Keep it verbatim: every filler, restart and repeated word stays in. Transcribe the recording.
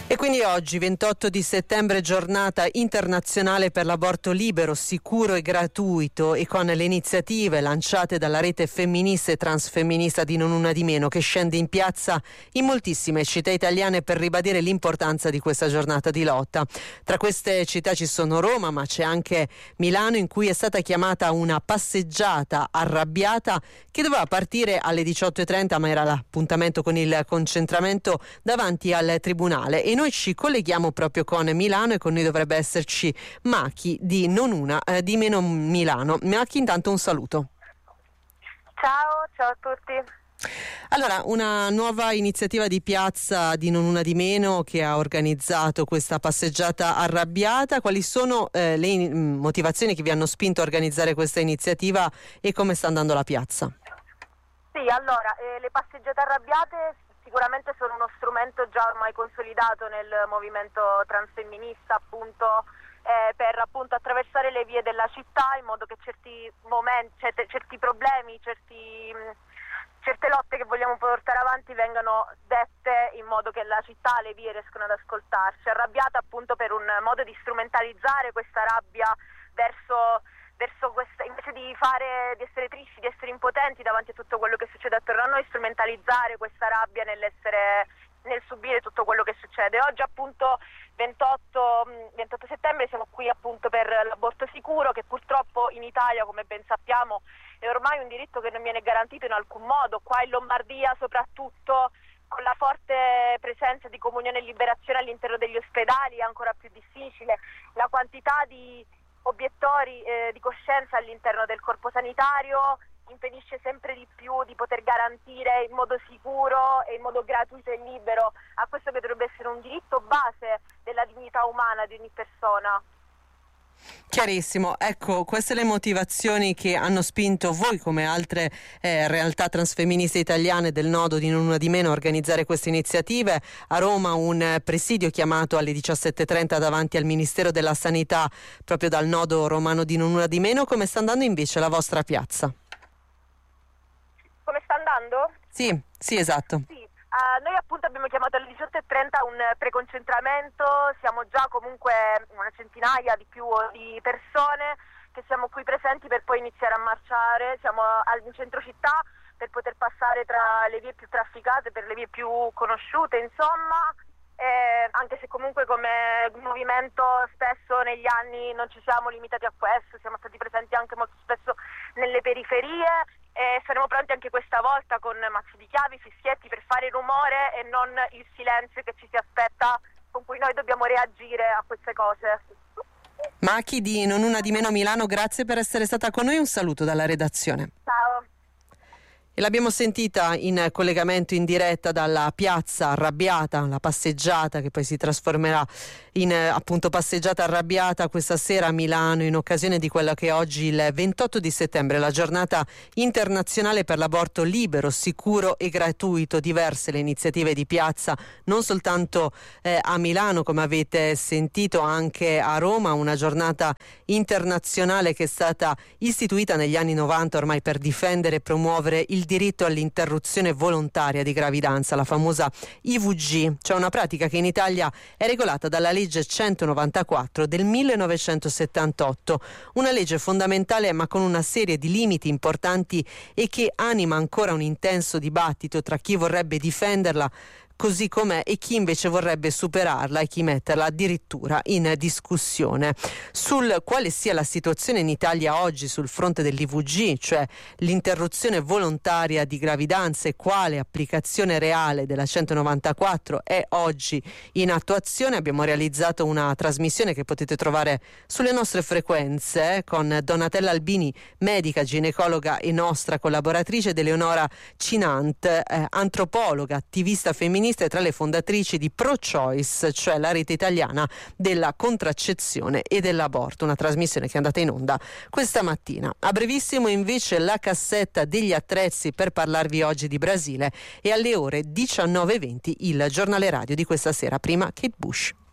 E quindi oggi, ventotto di settembre, giornata internazionale per l'aborto libero, sicuro e gratuito, e con le iniziative lanciate dalla rete femminista e transfemminista di Non Una Di Meno, che scende in piazza in moltissime città italiane per ribadire l'importanza di questa giornata di lotta. Tra queste città ci sono Roma, ma c'è anche Milano, in cui è stata chiamata una passeggiata arrabbiata che doveva partire alle diciotto e trenta, ma era l'appuntamento con il concentramento davanti al tribunale. E noi ci colleghiamo proprio con Milano e con noi dovrebbe esserci Maki di Non Una eh, Di Meno Milano. Maki, intanto un saluto. Ciao, ciao a tutti. Allora, una nuova iniziativa di piazza di Non Una Di Meno che ha organizzato questa passeggiata arrabbiata. Quali sono eh, le motivazioni che vi hanno spinto a organizzare questa iniziativa e come sta andando la piazza? Sì, allora, eh, le passeggiate arrabbiate sicuramente sono uno strumento già ormai consolidato nel movimento transfemminista, appunto eh, per appunto attraversare le vie della città in modo che certi momenti, certe, certi problemi, certi, mh, certe lotte che vogliamo portare avanti vengano dette in modo che la città, le vie riescano ad ascoltarci. Arrabbiata appunto per un modo di strumentalizzare questa rabbia verso verso questa, invece di fare, di essere tristi, di essere impotenti davanti a tutto quello che succede attorno a noi, strumentalizzare questa rabbia nell'essere, nel subire tutto quello che succede. Oggi appunto ventotto settembre siamo qui appunto per l'aborto sicuro, che purtroppo in Italia, come ben sappiamo, è ormai un diritto che non viene garantito in alcun modo. Qua in Lombardia soprattutto, con la forte presenza di Comunione e Liberazione all'interno degli ospedali, è ancora più difficile. La quantità di obiettori eh, di coscienza all'interno del corpo sanitario impedisce sempre di più di poter garantire in modo sicuro e in modo gratuito e libero a questo che dovrebbe essere un diritto base della dignità umana di ogni persona. Chiarissimo, ecco, queste le motivazioni che hanno spinto voi, come altre eh, realtà transfemministe italiane del nodo di Non Una Di Meno, a organizzare queste iniziative. A Roma un eh, presidio chiamato alle diciassette e trenta davanti al Ministero della Sanità proprio dal nodo romano di Non Una Di Meno. Come sta andando invece la vostra piazza? Come sta andando? Sì, sì, esatto. Sì. Uh, noi appunto abbiamo chiamato alle diciotto e trenta un preconcentramento, siamo già comunque una centinaia di più di persone che siamo qui presenti per poi iniziare a marciare. Siamo al centro città per poter passare tra le vie più trafficate, per le vie più conosciute, insomma, eh, anche se comunque come movimento spesso negli anni non ci siamo limitati a questo, siamo stati presenti anche molto spesso nelle periferie. E saremo pronti anche questa volta con mazzi di chiavi, fischietti, per fare rumore e non il silenzio che ci si aspetta, con cui noi dobbiamo reagire a queste cose. Maki di Non Una Di Meno Milano, grazie per essere stata con noi, un saluto dalla redazione. Ciao. E l'abbiamo sentita in collegamento in diretta dalla piazza arrabbiata, la passeggiata che poi si trasformerà in appunto passeggiata arrabbiata questa sera a Milano in occasione di quella che è oggi il ventotto di settembre, la giornata internazionale per l'aborto libero, sicuro e gratuito. Diverse le iniziative di piazza, non soltanto eh, a Milano, come avete sentito, anche a Roma, una giornata internazionale che è stata istituita negli anni novanta ormai per difendere e promuovere il diritto all'interruzione volontaria di gravidanza, la famosa I V G, cioè una pratica che in Italia è regolata dalla legge centonovantaquattro del millenovecentosettantotto, una legge fondamentale ma con una serie di limiti importanti e che anima ancora un intenso dibattito tra chi vorrebbe difenderla così com'è e chi invece vorrebbe superarla e chi metterla addirittura in discussione. Sul quale sia la situazione in Italia oggi sul fronte dell'I V G, cioè l'interruzione volontaria di gravidanza, e quale applicazione reale della centonovantaquattro è oggi in attuazione, abbiamo realizzato una trasmissione che potete trovare sulle nostre frequenze eh, con Donatella Albini, medica, ginecologa e nostra collaboratrice, ed Eleonora Cinant, eh, antropologa, attivista femminista e tra le fondatrici di Pro-Choice, cioè la rete italiana della contraccezione e dell'aborto, una trasmissione che è andata in onda questa mattina. A brevissimo invece la cassetta degli attrezzi per parlarvi oggi di Brasile, e alle ore diciannove e venti il giornale radio di questa sera. Prima Kate Bush.